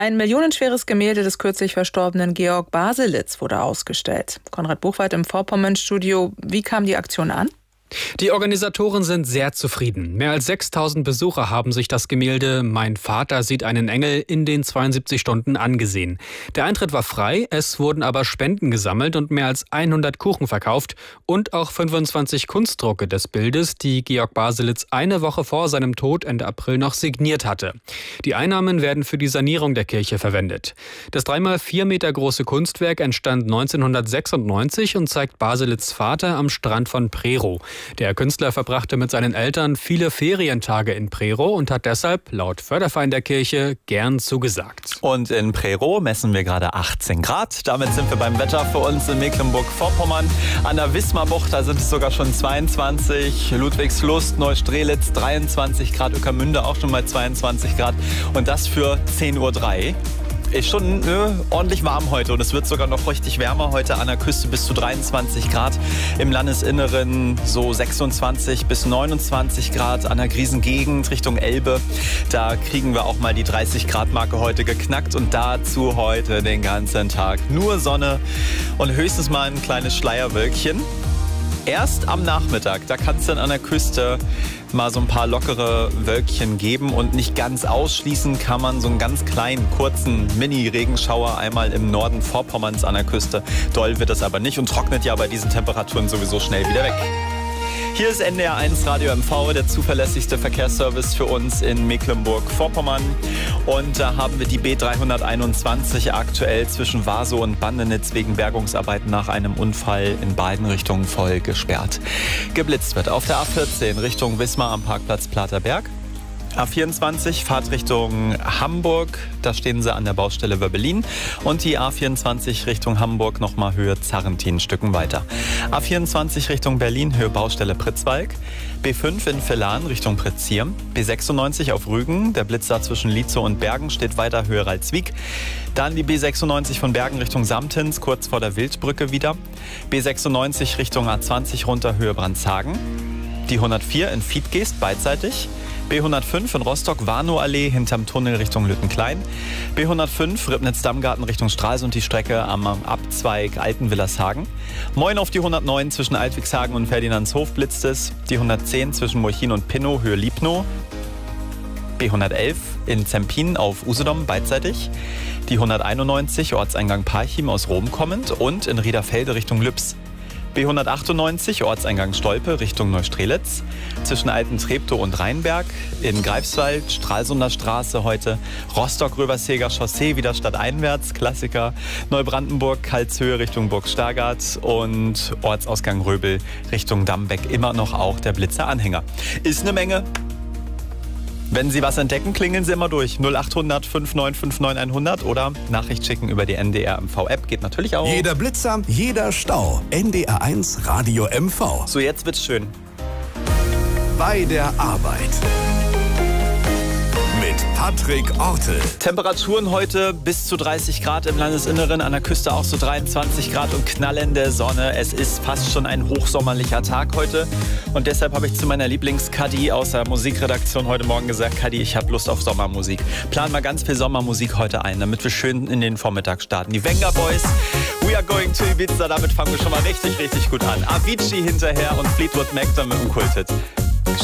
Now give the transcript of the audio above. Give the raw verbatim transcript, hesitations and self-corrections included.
Ein millionenschweres Gemälde des kürzlich verstorbenen Georg Baselitz wurde ausgestellt. Konrad Buchwald im Vorpommern-Studio. Wie kam die Aktion an? Die Organisatoren sind sehr zufrieden. Mehr als sechstausend Besucher haben sich das Gemälde »Mein Vater sieht einen Engel« in den zweiundsiebzig Stunden angesehen. Der Eintritt war frei, es wurden aber Spenden gesammelt und mehr als hundert Kuchen verkauft und auch fünfundzwanzig Kunstdrucke des Bildes, die Georg Baselitz eine Woche vor seinem Tod Ende April noch signiert hatte. Die Einnahmen werden für die Sanierung der Kirche verwendet. Das drei mal vier Meter große Kunstwerk entstand neunzehnhundertsechsundneunzig und zeigt Baselitz' Vater am Strand von Prerow. Der Künstler verbrachte mit seinen Eltern viele Ferientage in Prerow und hat deshalb, laut Förderverein der Kirche, gern zugesagt. Und in Prerow messen wir gerade achtzehn Grad. Damit sind wir beim Wetter für uns in Mecklenburg-Vorpommern. An der Wismarbucht, da sind es sogar schon zweiundzwanzig. Ludwigslust, Neustrelitz dreiundzwanzig Grad. Ueckermünde auch schon mal zweiundzwanzig Grad. Und das für zehn Uhr drei. Ist schon ne, ordentlich warm heute und es wird sogar noch richtig wärmer heute an der Küste bis zu dreiundzwanzig Grad. Im Landesinneren so sechsundzwanzig bis neunundzwanzig Grad an der Griesengegend Richtung Elbe. Da kriegen wir auch mal die dreißig Grad Marke heute geknackt und dazu heute den ganzen Tag nur Sonne und höchstens mal ein kleines Schleierwölkchen. Erst am Nachmittag, da kann es dann an der Küste mal so ein paar lockere Wölkchen geben und nicht ganz ausschließen kann man so einen ganz kleinen, kurzen Mini-Regenschauer einmal im Norden Vorpommerns an der Küste. Doll wird das aber nicht und trocknet ja bei diesen Temperaturen sowieso schnell wieder weg. Hier ist N D R eins Radio M V, der zuverlässigste Verkehrsservice für uns in Mecklenburg-Vorpommern. Und da haben wir die B dreihunderteinundzwanzig aktuell zwischen Warsow und Bandenitz wegen Bergungsarbeiten nach einem Unfall in beiden Richtungen voll gesperrt. Geblitzt wird auf der A vierzehn Richtung Wismar am Parkplatz Platerberg. A vierundzwanzig, Fahrt Richtung Hamburg, da stehen sie an der Baustelle Wöbbelin. Und die A vierundzwanzig Richtung Hamburg nochmal Höhe Zarrentin, Stücken weiter. A vierundzwanzig Richtung Berlin, Höhe Baustelle Pritzwalk. B fünf in Villan Richtung Pritzsier. B sechsundneunzig auf Rügen, der Blitzer zwischen Lietzow und Bergen steht weiter Höhe Ralswiek. Dann die B sechsundneunzig von Bergen Richtung Samtins, kurz vor der Wildbrücke wieder. B sechsundneunzig Richtung A zwanzig runter Höhe Brandshagen. Die hundertvier in Fiedgeest beidseitig. B hundertfünf in Rostock-Warnow-Allee hinterm Tunnel Richtung Lüttenklein. B hundertfünf Ribnitz-Dammgarten Richtung Stralsund, die Strecke am Abzweig Altenwillershagen. Moin auf die hundertneun zwischen Altwigshagen und Ferdinandshof blitzt es. Die hundertzehn zwischen Molchin und Pinnow, Höhe Liebnow. B hundertelf in Zempin auf Usedom beidseitig. Die hunderteinundneunzig Ortseingang Parchim aus Rom kommend und in Riederfelde Richtung Lübs. B hundertachtundneunzig Ortseingang Stolpe Richtung Neustrelitz. Zwischen Alten-Treptow und Rheinberg. In Greifswald, Stralsunder Straße heute. Rostock-Röverseger Chaussee wieder stadteinwärts, Klassiker. Neubrandenburg, Karlshöhe Richtung Burg Stargard. Und Ortsausgang Röbel Richtung Dammbeck. Immer noch auch der Blitzer-Anhänger. Ist eine Menge. Wenn Sie was entdecken, klingeln Sie immer durch. null achthundert fünfundneunzig neunundfünfzig hundert oder Nachricht schicken über die N D R M V-App. Geht natürlich auch. Jeder Blitzer, jeder Stau. N D R eins Radio M V. So, jetzt wird's schön. Bei der Arbeit. Mit Patrick Ortel. Temperaturen heute bis zu dreißig Grad im Landesinneren, an der Küste auch so dreiundzwanzig Grad und knallende Sonne. Es ist fast schon ein hochsommerlicher Tag heute und deshalb habe ich zu meiner Lieblings-Kadi aus der Musikredaktion heute Morgen gesagt, Kadi, ich habe Lust auf Sommermusik. Plan mal ganz viel Sommermusik heute ein, damit wir schön in den Vormittag starten. Die Venga Boys, We Are Going to Ibiza, damit fangen wir schon mal richtig, richtig gut an. Avicii hinterher und Fleetwood Mac dann mit dem Kulthit.